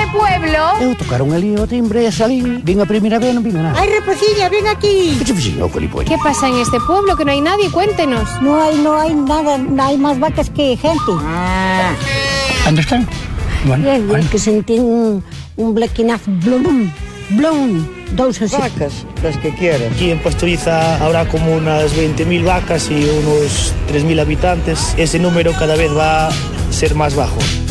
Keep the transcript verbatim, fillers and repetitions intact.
pueblo? Eu tocaron ali o timbre e salín. Vin a primeira vez, non vino nada. Ai, Reposilla, ven aquí. Que che fixen, o colipollo? ¿Qué pasa en este pueblo? Que no hay nadie, cuéntenos. No hay, no hay nada, no hay más vacas que gente. ¿Dónde están? Bueno, Bien, bueno. que sentí un, un blequinazo. Blum, blum, dous así. Vacas, las que quieran. Aquí en Pastoriza habrá como unas veinte mil vacas y unos tres mil habitantes. Ese número cada vez va a ser más bajo.